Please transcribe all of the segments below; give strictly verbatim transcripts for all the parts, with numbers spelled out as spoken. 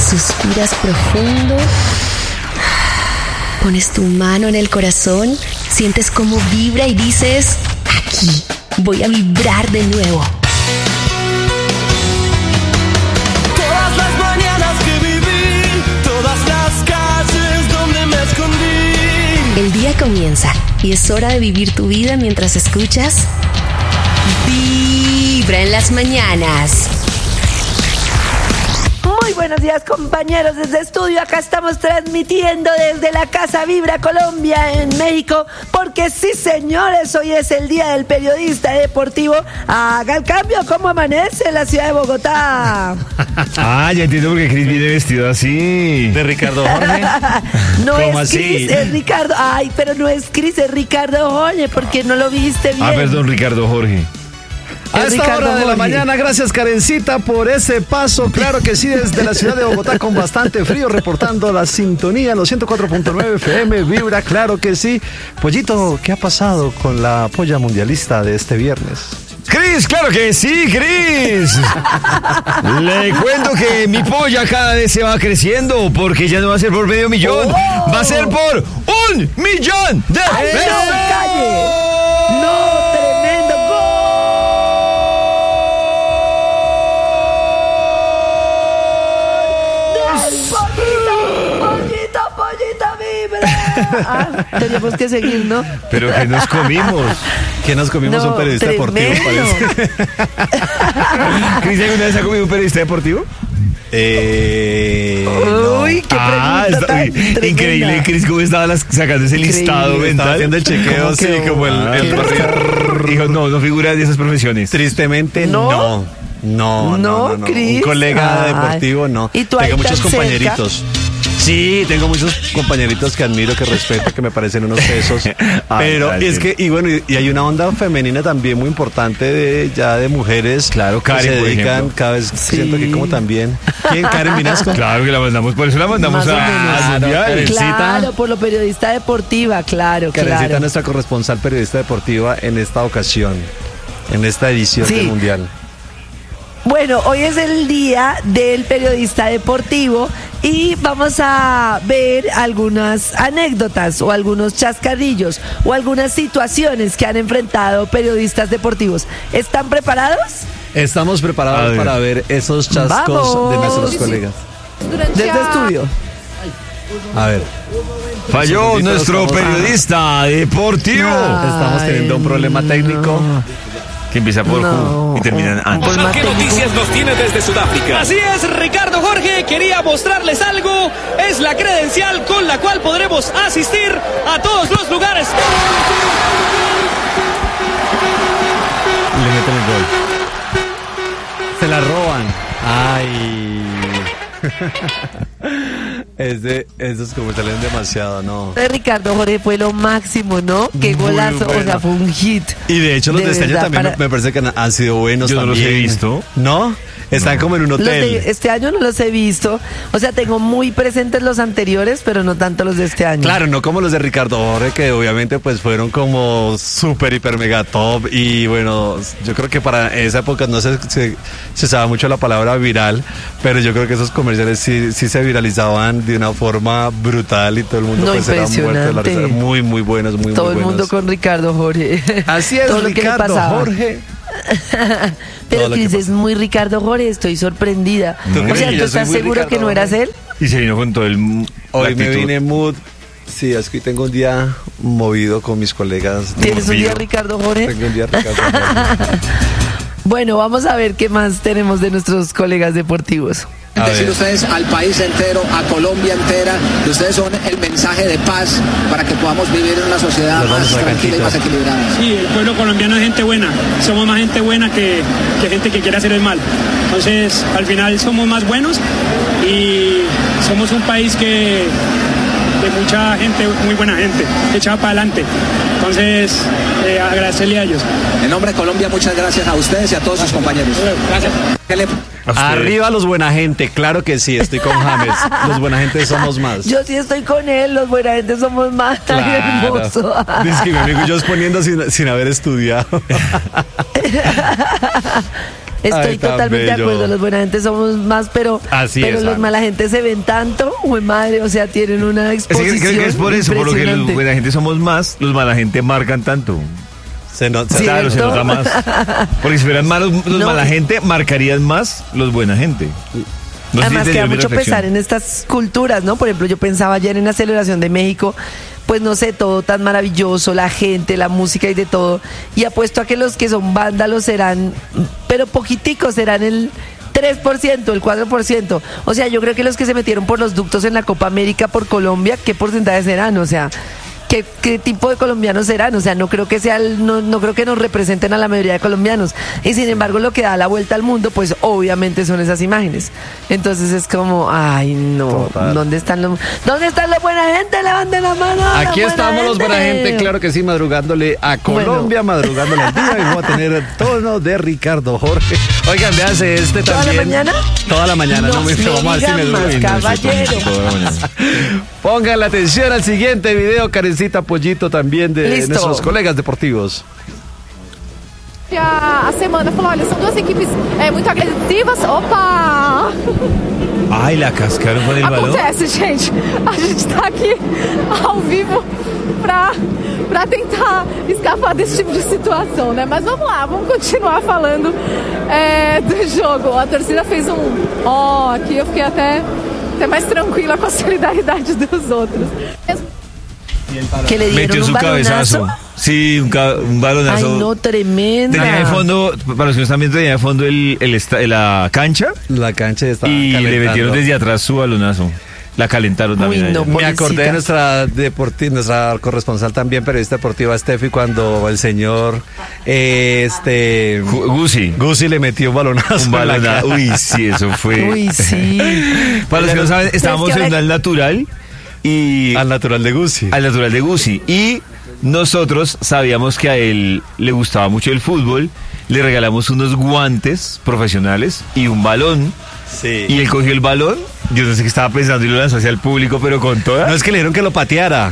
Suspiras profundo. Pones tu mano en el corazón, sientes cómo vibra y dices, aquí voy a vibrar de nuevo. Todas las mañanas que viví, todas las calles donde me escondí. El día comienza y es hora de vivir tu vida mientras escuchas Vibra en las mañanas. Muy buenos días, compañeros, desde estudio. Acá estamos transmitiendo desde la Casa Vibra Colombia en México, porque sí, señores, hoy es el día del periodista deportivo. Haga el cambio. ¿Cómo amanece en la ciudad de Bogotá? Ah, ya entiendo por qué Cris viene vestido así. De Ricardo Jorge. No ¿Cómo es así? Cris, es Ricardo. Ay, pero no es Cris, es Ricardo Jorge, porque no lo viste bien. Ah, perdón, Ricardo Jorge. A esta Ricardo hora de la Jorge. mañana, gracias Karencita por ese paso, claro que sí, desde la ciudad de Bogotá con bastante frío, reportando la sintonía, los ciento cuatro punto nueve F M, Vibra, claro que sí. Pollito, ¿qué ha pasado con la polla mundialista de este viernes? Cris, claro que sí, Cris. Le cuento que mi polla cada vez se va creciendo porque ya no va a ser por medio millón, Oh. va a ser por un millón de ¡Ay, pesos. no, calle! ¡No, tremendo gol! ¡Del pollito, pollito, pollito, vibra! Ah, teníamos que seguir, ¿no? Pero que nos comimos. Que nos comimos No, un periodista deportivo, tremendo. parece. Cris, ¿alguna vez ha comido un periodista deportivo? Eh, no. Uy, qué Ah, pregunta está- tan uy, tremenda. increíble, Cris, cómo estaba las- sacando ese Increíble. listado Estaba mental. haciendo el chequeo, ¿Cómo sí, quedó? como el- Ah, el qué barrio. Dijo, no, no figura de esas profesiones. Tristemente, ¿No? no. No, no, no, No, no. Cris. Un colega Ay. deportivo, no. ¿Y tú ahí Tengo muchos tan compañeritos. Sí, tengo muchos compañeritos que admiro, que respeto, que me parecen unos tesos. Pero Ay, es que, y bueno, y, y hay una onda femenina también muy importante de ya de mujeres. Claro, que Karen, se por dedican ejemplo. cada vez, Sí. siento que como también. ¿Quién? Karen Minasco. Claro que la mandamos, por eso la mandamos Más o a, menos. al mundial. Karencita. Claro, por lo periodista deportiva, claro, Karencita, claro. nuestra corresponsal periodista deportiva en esta ocasión, en esta edición Sí. del Mundial. Bueno, hoy es el día del periodista deportivo y vamos a ver algunas anécdotas o algunos chascarrillos o algunas situaciones que han enfrentado periodistas deportivos. ¿Están preparados? Estamos A preparados ver. para ver esos chascos Vamos. de nuestros colegas. Desde estudio. A ver. Falló Segundito, nuestro estamos- periodista deportivo. No. Estamos teniendo un problema técnico. Que empieza por No. Q y termina en An. Pues más ¿Qué técnico. noticias nos tiene desde Sudáfrica? Así es, Ricardo Jorge quería mostrarles algo. Es la credencial con la cual podremos asistir a todos los lugares. Le meten el gol. Se la roban. Ay. Es de, esos comerciales demasiado, ¿no? De Ricardo Jorge fue lo máximo, ¿no? Qué Muy golazo, o bueno. sea, fue un hit. Y de hecho los de, De este año verdad, también para- me parece que han, han sido buenos Yo no los también. he visto. ¿No? Están como en un Los hotel. de este año no los he visto. O sea, tengo muy presentes los anteriores, pero no tanto los de este año. Claro, no como los de Ricardo Jorge, que obviamente pues fueron como súper, hiper, mega top. Y bueno, yo creo que para esa época no se, se, se usaba mucho la palabra viral, pero yo creo que esos comerciales sí, sí se viralizaban de una forma brutal y todo el mundo No, pues era muerto de la risa. impresionante. Muy, muy buenos, muy, Todo muy el mundo buenos. con Ricardo Jorge. Así es, Todo lo que le Ricardo pasaba. Jorge. Pero Todo lo que Cris, es pasa. muy Ricardo Jorge, estoy sorprendida. ¿Tú O crees sea, que ¿tú yo soy estás muy seguro que Ricardo no eras Jorge? él? Y se vino con todo el. la Hoy me actitud. vine mood. Sí, es que hoy tengo un día movido con mis colegas. ¿Tienes un día Movido. Ricardo Jorge? Tengo un día Ricardo Jorge. Bueno, vamos a ver qué más tenemos de nuestros colegas deportivos. A Decir ver. ustedes al país entero, a Colombia entera, que ustedes son el mensaje de paz para que podamos vivir en una sociedad Nos vamos más a la tranquila y canchita. más equilibrada. Sí, el pueblo colombiano es gente buena. Somos más gente buena que, que gente que quiere hacer el mal. Entonces, al final somos más buenos y somos un país que de mucha gente, muy buena gente, echada para adelante. Entonces, eh, agradecerle a ellos. En nombre de Colombia, muchas gracias a ustedes y a todos sus compañeros. Gracias. ¿Qué le- A usted. Arriba los buena gente, claro que sí, estoy con James. Los buena gente somos más. Yo sí estoy con él, los buena gente somos más. Ay, hermoso. Es que mi amigo y yo exponiendo sin, sin haber estudiado. Estoy Ay, tan totalmente de bello. acuerdo, los buena gente somos más, pero, Así pero es, los Ana. mala gente se ven tanto, uy madre, o sea, tienen una Es que exposición creo que es por eso, por lo que los impresionante. buena gente somos más, los mala gente marcan tanto. Se no- se- Sí. Claro, se ¿Cierto? nota más. Porque si fueran malos, los No. mala gente marcarían más los buena gente. No sé si Además te que da dio mi mucho reflexión. pesar en estas culturas, ¿no? Por ejemplo, yo pensaba ayer en la celebración de México, pues no sé, todo tan maravilloso, la gente, la música y de todo. Y apuesto a que los que son vándalos serán, pero poquiticos, serán el tres por ciento, el cuatro por ciento. O sea, yo creo que los que se metieron por los ductos en la Copa América por Colombia, ¿qué porcentaje serán? O sea, ¿qué, qué tipo de colombianos serán? O sea, no creo que sea, el- no, no creo que nos representen a la mayoría de colombianos. Y sin embargo, lo que da la vuelta al mundo, pues obviamente son esas imágenes. Entonces es como, ay, no, Total. ¿dónde están los, dónde están los buena gente? Levanten la mano. la Aquí buena estamos los buena gente, claro que sí, madrugándole a Colombia, madrugándole al día, y vamos a tener el tono de Ricardo Jorge. Oigan, véanse este ¿Toda la también. mañana? Toda la mañana, no, No me me vamos a ver si me digan dura. más, Uy, no, caballero. sí, toda la mañana. Pongan la atención al siguiente video, Karencita Pollito, también de Listo. nuestros colegas deportivos. A semana falou, olha, são duas equipes é, muito agressivas. Opa! Ay, la cascaron con el balón. Acontece, gente. A gente tá aqui ao vivo pra, pra tentar escapar desse tipo de situação, né? Mas vamos lá, vamos continuar falando é, do jogo. A torcida fez um ó, aqui eu fiquei até, até mais tranquila com a solidariedade dos outros. Que le dieron Metió un su balonazo. cabezazo. Sí, un, ca- un Ay, balonazo. no, tremenda. Tenía de fondo, para los que no están viendo, tenía de fondo el, el esta- la cancha La cancha está y le calentando. metieron desde atrás su balonazo. La calentaron también. Uy, no, allá. Me acordé de pobrecita. nuestra deporti- nuestra corresponsal también, periodista deportiva Steffi, cuando el señor eh, este Gu- Gusi. Gusi le metió un balonazo. Un en la balonazo. cara. Uy, sí, eso fue. Uy, sí. Para los que no saben, estábamos Pero es que en ahora- un natural y Al natural de Gusi. al natural de Gusi. Y nosotros sabíamos que a él le gustaba mucho el fútbol. Le regalamos unos guantes profesionales y un balón. Sí. Y él cogió el balón. Yo no sé qué estaba pensando y lo lanzó hacia el público, pero con toda. No es que le dijeron que lo pateara.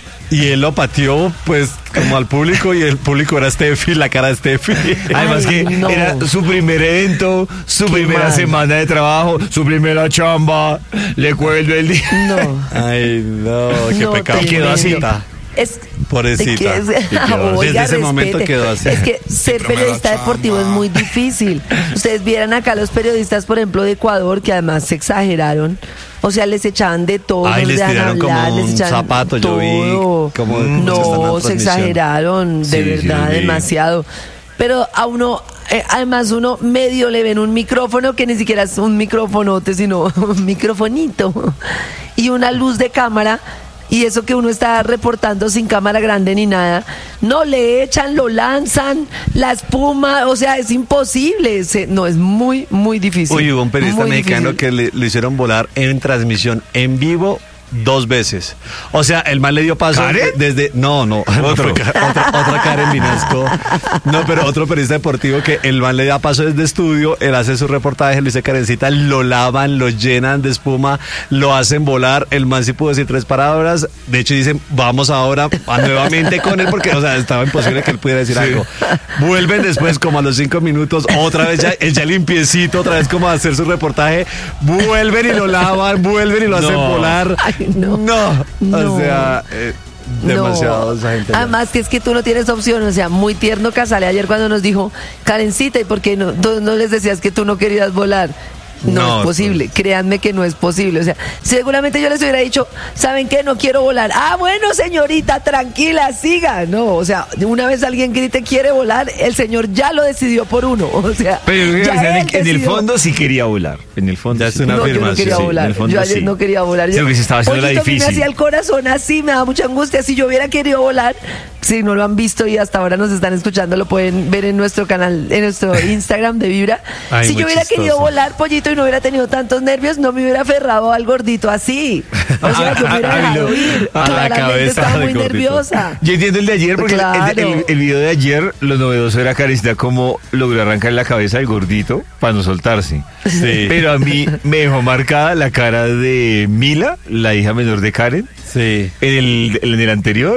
Y él lo pateó, pues, como al público, y el público era Steffi, la cara de Steffi. Además Ay, que no. era su primer evento, su Qué primera mal. semana de trabajo, su primera chamba. Le cuelgo el día. No. Ay, no, qué No, pecado. tremendo. Quedó así. Es, Pobrecita. es que es- Y quedó- Oiga, desde ese momento respete. quedó así. Es que ser periodista deportivo es muy difícil. Ustedes vieran acá los periodistas, por ejemplo, de Ecuador, que además se exageraron. O sea, les echaban de todo. Ay, no les dejaban tiraron como hablar, les un echaban zapato, yo vi todo. como- como se están dando No, se transmisión. exageraron, de Sí, sí, verdad, lo vi. demasiado. Pero a uno, eh, además uno medio le ven un micrófono que ni siquiera es un micrófonote, sino un microfonito. Y una luz de cámara. Y eso que uno está reportando sin cámara grande ni nada, no le echan, lo lanzan, la espuma, o sea, es imposible. Se- no, es muy, muy difícil. Uy, hubo un periodista Muy mexicano difícil. que le, le hicieron volar en transmisión en vivo dos veces. O sea, el man le dio paso ¿Karen? desde... No, no, no Otro. fue Ka- otra, otra Karen Vinasco. No, pero otro periodista deportivo que el man le da paso desde estudio, él hace su reportaje, lo dice Karencita, lo lavan, lo llenan de espuma, lo hacen volar. El man sí pudo decir tres palabras. De hecho, dicen, vamos ahora a nuevamente con él, porque, o sea, estaba imposible que él pudiera decir algo. Vuelven después, como a los cinco minutos, otra vez ya, él ya limpiecito, otra vez como a hacer su reportaje. Vuelven y lo lavan, vuelven y lo hacen No. volar. Ay, no. No. No. O sea, eh, demasiado esa gente. Además que es que tú no tienes opción, o sea, muy tierno Casale ayer cuando nos dijo, Karencita, ¿y por qué no, tú no les decías que tú no querías volar? No, No, es posible, créanme que no es posible. O sea, seguramente yo les hubiera dicho, ¿saben qué? No quiero volar. Ah, bueno, señorita, tranquila, siga. No, o sea, una vez alguien grite quiere volar, el señor ya lo decidió por uno. O sea, Pero yo creo ya que en, él el- en el decidió. fondo sí quería volar. En el fondo. Ya es sí. una No, yo no afirmación, quería sí, en volar. el fondo Yo ayer sí. no quería volar. Sí, porque se estaba haciendo la Pollito, a mí me difícil. hacía el corazón así, me da mucha angustia. Si yo hubiera querido volar, si no lo han visto y hasta ahora nos están escuchando, lo pueden ver en nuestro canal, en nuestro Instagram de Vibra. Ay, si muy yo hubiera chistoso. querido volar, Pollito, y no hubiera tenido tantos nervios, no me hubiera aferrado al gordito así. O sea, yo me hubiera A- a- a- dejado ir. a la Claramente cabeza estaba del muy gordito. nerviosa. Yo entiendo el de ayer porque el- Claro. el, el- el video de ayer, lo novedoso era Karencita como logró arrancar la cabeza del gordito para no soltarse. Sí. Pero a mí me dejó marcada la cara de Mila, la hija menor de Karen, Sí. en el, en el anterior,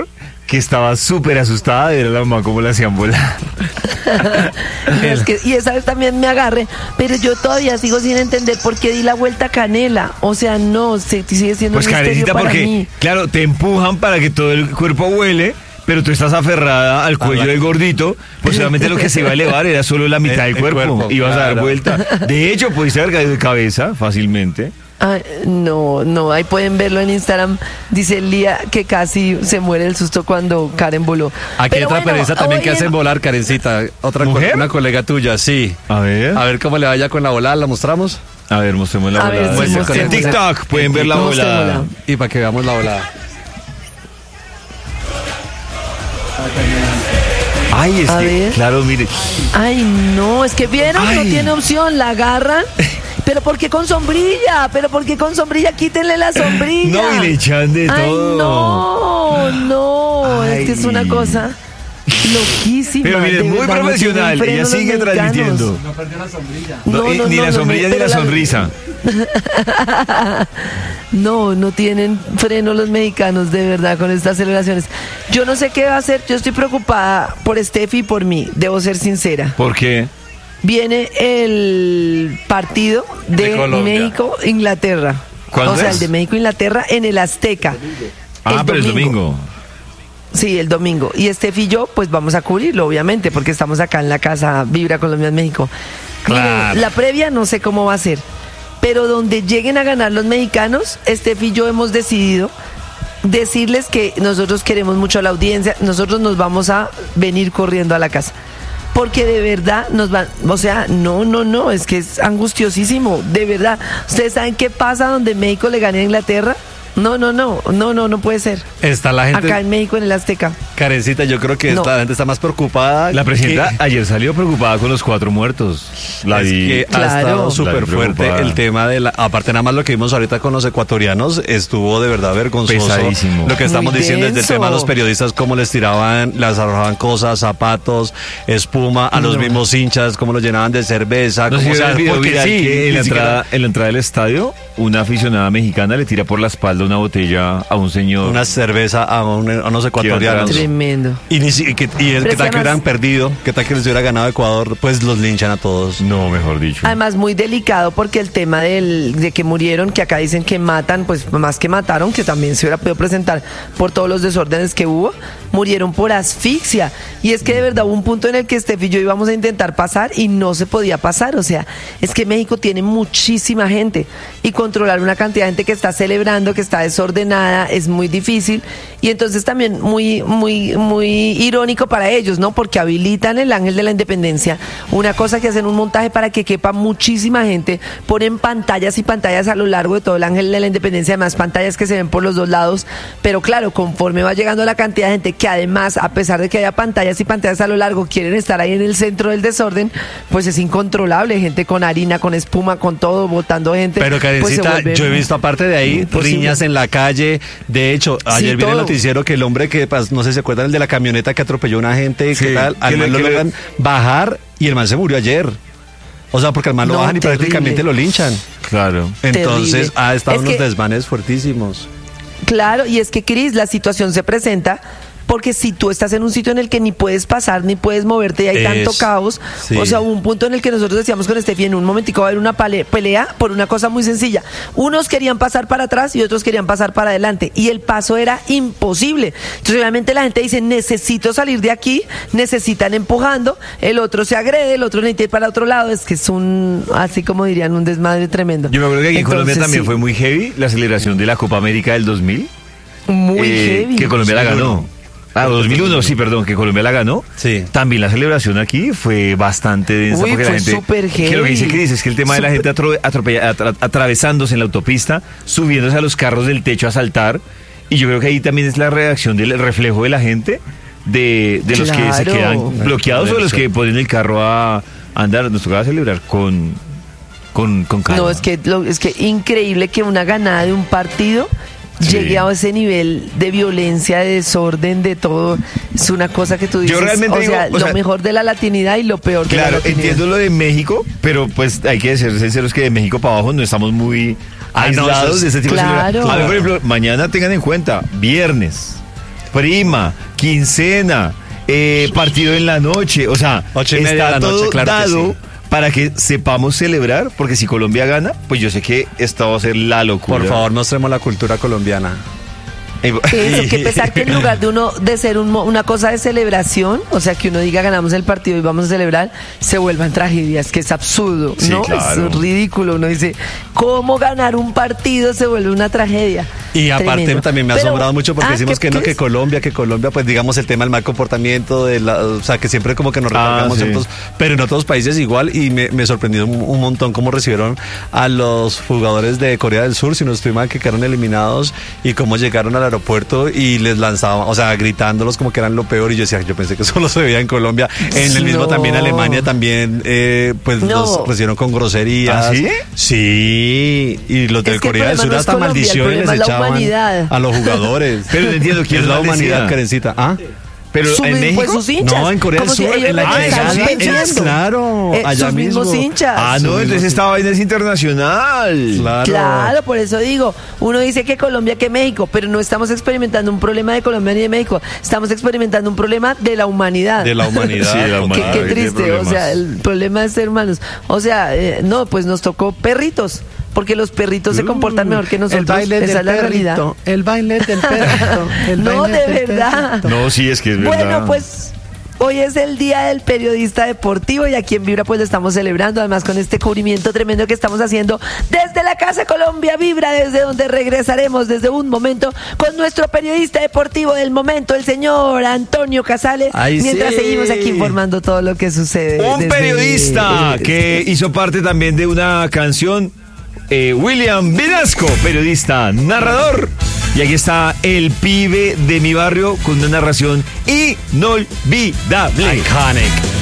que estaba súper asustada de ver a la mamá cómo la hacían volar. No, es que, y esa vez también me agarré, pero yo todavía sigo sin entender por qué di la vuelta a Canela. O sea, no, se, sigue siendo Pues un misterio Karencita, para porque, mí. claro, te empujan para que todo el cuerpo huele, pero tú estás aferrada al cuello Ah, del gordito, pues solamente lo que se iba a elevar era solo la mitad El- del el cuerpo, cuerpo, ibas a dar claro. vuelta. De hecho, pudiste haber caído de cabeza fácilmente. Ay, no, no, ahí pueden verlo en Instagram. Dice Lía que casi se muere del susto cuando Karen voló. Aquí Pero otra bueno, periodista también que hoy hace en- volar, Karencita. Otra co- ¿Mujer? una colega tuya, sí. A ver. A ver cómo le vaya con la volada, ¿la mostramos? A ver, mostremos la A ver, volada. sí, Muestra. mostrémosla. En TikTok pueden ver la Mostrémosla. volada. Y para que veamos la volada. Ay, es A que, ver. claro, mire. Ay, no, es que vieron, no Ay. tiene opción, la agarran. Pero ¿por qué con sombrilla? Pero ¿por qué con sombrilla? Quítenle la sombrilla. No, y le echan de Ay, todo. no, no, Ay. es que es una cosa loquísima. Pero mire, de muy verdad, no profesional, tienen freno ella los sigue mexicanos. transmitiendo. No, No, y- no, ni no, la no, sombrilla no, ni la pero la- sonrisa. No, no tienen freno los mexicanos, de verdad, con estas celebraciones. Yo no sé qué va a hacer, yo estoy preocupada por Steffi y por mí, debo ser sincera. ¿Por qué? Viene el partido de, De Colombia. México-Inglaterra. ¿Cuándo O sea, es? el de México-Inglaterra en el Azteca. Ah, pero el domingo. Sí, el domingo. Y Steffi y yo, pues vamos a cubrirlo, obviamente, porque estamos acá en la casa Vibra Colombia en México. Miren, Claro. la previa no sé cómo va a ser, pero donde lleguen a ganar los mexicanos, Steffi y yo hemos decidido decirles que nosotros queremos mucho a la audiencia, nosotros nos vamos a venir corriendo a la casa. Porque de verdad nos van, o sea, no, no, no, es que es angustiosísimo, de verdad. ¿Ustedes saben qué pasa donde México le gane a Inglaterra? No, no, no, no, no, no puede ser. Está la gente. Acá en México, en el Azteca. Karencita, yo creo que No. esta- la gente está más preocupada. La presidenta que- ayer salió preocupada con los cuatro muertos. La es vi. que ha Claro. estado La súper vi fuerte preocupada. el tema de la. Aparte, nada más lo que vimos ahorita con los ecuatorianos estuvo de verdad vergonzoso. Pesadísimo. Lo que estamos Muy diciendo desde el denso. tema de los periodistas, cómo les tiraban, les arrojaban cosas, zapatos, espuma, a los No. mismos hinchas, cómo los llenaban de cerveza. No sé cómo, si o sea, vieron el video porque viral sí, que en la, ni siquiera- entrada, en la entrada del estadio, una aficionada mexicana le tira por la espalda una botella a un señor. una cerveza a, un- a unos ecuatorianos. entrando. Tremendo. Y, ni si- y que, y el Pero que es tal que que hubieran además- perdido, que tal que les hubiera ganado Ecuador, pues los linchan a todos. No, mejor dicho. Además, muy delicado porque el tema del, de que murieron, que acá dicen que matan, pues más que mataron, que también se hubiera podido presentar por todos los desórdenes que hubo, murieron por asfixia. Y es que de verdad hubo un punto en el que Steph y yo íbamos a intentar pasar y no se podía pasar. O sea, es que México tiene muchísima gente y controlar una cantidad de gente que está celebrando, que está desordenada, es muy difícil. Y entonces también muy, muy, muy irónico para ellos, ¿no? Porque habilitan el Ángel de la Independencia, una cosa que hacen un montaje para que quepa muchísima gente, ponen pantallas y pantallas a lo largo de todo el Ángel de la Independencia, además pantallas que se ven por los dos lados, pero claro, conforme va llegando la cantidad de gente que además, a pesar de que haya pantallas y pantallas a lo largo, quieren estar ahí en el centro del desorden, pues es incontrolable, gente con harina, con espuma, con todo, botando gente. Pero pues se Karencita, vuelve yo he visto aparte de ahí imposible. riñas en la calle. De hecho, ayer vi en el todo. noticiero que el hombre que, pues, no sé si se acuerdan, el de la camioneta que atropelló a una gente, Sí, ¿qué tal? que Al le- man lo que le- logran bajar y el man se murió ayer. O sea, porque al man lo No, bajan y terrible. prácticamente lo linchan. Claro. Entonces, Terrible. ha estado Es unos que- desmanes fuertísimos. Claro, y es que, Cris, la situación se presenta porque si tú estás en un sitio en el que ni puedes pasar, ni puedes moverte y hay Es- tanto caos, sí. o sea, hubo un punto en el que nosotros decíamos con Estefi, en un momentico va a haber una pale- pelea por una cosa muy sencilla. Unos querían pasar para atrás y otros querían pasar para adelante, y el paso era imposible. Entonces, obviamente la gente dice, necesito salir de aquí, necesitan empujando, el otro se agrede, el otro necesita ir para otro lado, es que es un, así como dirían, un desmadre tremendo. Yo me acuerdo que aquí en Colombia Entonces, también sí, fue muy heavy la celebración de la Copa América del dos mil. muy eh, heavy. Que Colombia la ganó. Ah, dos mil uno, sí, perdón, que Colombia la ganó. Sí. También la celebración aquí fue bastante densa. Uy, porque la fue gente, súper que lo que dice heavy. Cris es que el tema de la gente atro- atropella- atra- atravesándose en la autopista, subiéndose a los carros del techo a saltar. Y yo creo que ahí también es la reacción del reflejo de la gente, de, de los que se Claro. quedan bloqueados o de los que ponen el carro a andar. Nos tocaba celebrar con, con, con calma. No, es que, lo- es que increíble que una ganada de un partido Sí. llegue a ese nivel de violencia, de desorden, de todo. Es una cosa que tú dices, realmente o digo, sea, o lo sea, mejor de la latinidad y lo peor de la Claro, latinidad. entiendo lo de México, pero pues hay que ser sinceros que de México para abajo no estamos muy Ah, no, aislados eso es- de este tipo Claro. de celebraciones. A ver, por ejemplo, mañana tengan en cuenta, viernes, prima, quincena, eh, partido en la noche, o sea, Ocho y media está de la todo noche, claro que dado sí. para que sepamos celebrar, porque si Colombia gana, pues yo sé que esta va a ser la locura. Por favor, mostremos la cultura colombiana. Eso, que pesar que en lugar de uno de ser un mo- una cosa de celebración, o sea, que uno diga ganamos el partido y vamos a celebrar, se vuelvan tragedias, que es absurdo, Sí, ¿no? claro. Es ridículo. Uno dice, ¿cómo ganar un partido se vuelve una tragedia? Y aparte Tremendo. también me ha Pero- asombrado mucho porque ah, decimos ¿qué- que no, qué que es? Colombia, que Colombia, pues digamos el tema del mal comportamiento, de la, o sea, que siempre como que nos Ah, recargamos sí. en otros, pero en otros países igual, y me, me sorprendió un, un montón cómo recibieron a los jugadores de Corea del Sur, si no estoy mal, que quedaron eliminados, y cómo llegaron al aeropuerto y les lanzaban, o sea, gritándolos como que eran lo peor, y yo decía, yo pensé que solo se veía en Colombia, en el mismo No. también Alemania también, eh, pues No. los recibieron con groserías. ¿Ah, sí? Sí, y los del Es que el Corea del problema Sur no es hasta Colombia, el maldiciones les problema es la echaban humanidad. a los jugadores. Pero no entiendo quién es la maldecía. humanidad, Karencita. ¿Ah? Pero Su- en pues México. sus hinchas. No, en Corea del Como si Sur, ellos en la les Ah, estaban sí, vendiendo. claro, Eh, allá sus mismos mismo. hinchas. Ah, no, entonces esta vaina es internacional. Claro. Claro, por eso digo, uno dice que Colombia, que México, pero no estamos experimentando un problema de Colombia ni de México, estamos experimentando un problema de la humanidad. De la humanidad. Sí, de la Qué, humanidad. qué Qué triste, o problemas. sea, el problema de ser humanos. O sea, eh, no, pues nos tocó perritos, porque los perritos se comportan mejor que nosotros. El baile Esa del es la realidad. perrito, el baile del perrito. el No, baile de del verdad. perrito. No, sí, es que es verdad. Bueno, pues hoy es el Día del Periodista Deportivo y aquí en Vibra pues lo estamos celebrando, además con este cubrimiento tremendo que estamos haciendo desde la Casa Colombia Vibra, desde donde regresaremos desde un momento con nuestro periodista deportivo del momento, el señor Antonio Casale, Ay, mientras sí. seguimos aquí informando todo lo que sucede. Un desde- periodista que hizo parte también de una canción, eh, William Vinasco, periodista, narrador. Y aquí está el pibe de mi barrio con una narración inolvidable. Iconic.